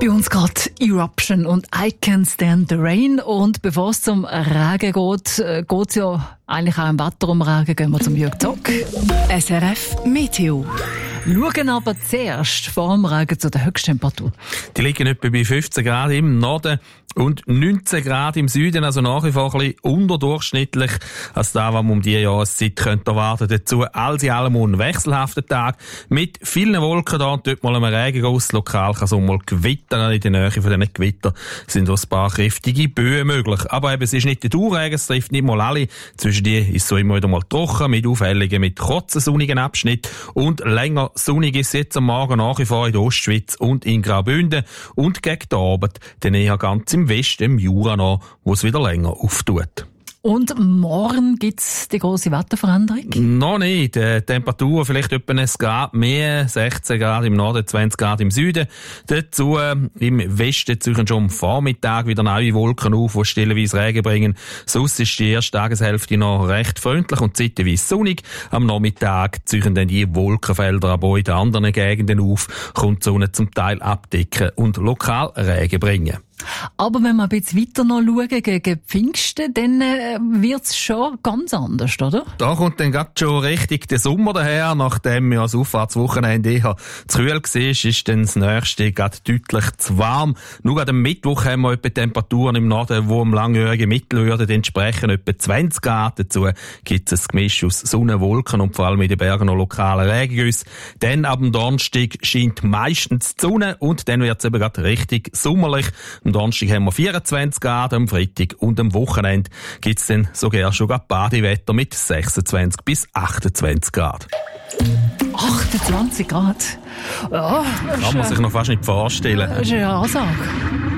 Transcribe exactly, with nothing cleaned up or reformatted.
Bei uns geht Eruption und I Can't Stand the Rain. Und bevor es zum Regen geht, geht es ja eigentlich auch im Wetter um Regen. Gehen wir zum Jörg Zock. S R F Meteo. Schauen aber zuerst vor dem Regen zu der Höchsttemperatur. Die liegen etwa bei fünfzehn Grad im Norden und neunzehn Grad im Süden, also nach wie vor ein bisschen unterdurchschnittlich als das, was man um diese Jahreszeit könnte erwarten. Dazu alles in allem ein wechselhafter Tag mit vielen Wolken da und dort mal ein Regenguss. Lokal kann es auch mal gewittern. In der Nähe von diesen Gewittern sind auch ein paar kräftige Böen möglich. Aber eben, es ist nicht der Dauerregen, es trifft nicht mal alle. Zwischen die ist es so immer wieder mal trocken, mit Aufhellungen, mit kurzen sonnigen Abschnitten und länger sonnig ist es jetzt am Morgen nach wie vor in der Ostschweiz und in Graubünden und gegen den Abend dann eher ganz im Westen, im Jura noch, wo es wieder länger auftut. Und morgen gibt's die grosse Wetterveränderung? Noch nicht. Die Temperatur vielleicht etwa ein Grad mehr, sechzehn Grad im Norden, zwanzig Grad im Süden. Dazu äh, im Westen ziehen schon am Vormittag wieder neue Wolken auf, die stellenweise Regen bringen. Sonst ist die erste Tageshälfte noch recht freundlich und zeitweise sonnig. Am Nachmittag ziehen dann die Wolkenfelder aber in den anderen Gegenden auf, kommt die Sonne zum Teil abdecken und lokal Regen bringen. Aber wenn wir ein bisschen weiter noch schauen, gegen Pfingsten, dann äh, wird's schon ganz anders, oder? Da kommt dann gerade schon richtig der Sommer daher. Nachdem ja das Auffahrtswochenende eher zu kühl war, ist dann das nächste gerade deutlich zu warm. Nur gerade am Mittwoch haben wir etwa Temperaturen im Norden, die am langjährigen Mittel würden entsprechen, etwa zwanzig Grad. Dazu gibt es ein Gemisch aus Sonne, Wolken und vor allem in den Bergen noch lokale Regengüsse. Dann ab dem Donnerstag scheint meistens die Sonne und dann wird es eben gerade richtig sommerlich. Am Donnerstag haben wir vierundzwanzig Grad, am Freitag und am Wochenende gibt es dann sogar schon Badewetter mit sechsundzwanzig bis achtundzwanzig Grad. achtundzwanzig Grad? Ja, kann man sich noch fast nicht vorstellen. Das ist eine Ansage.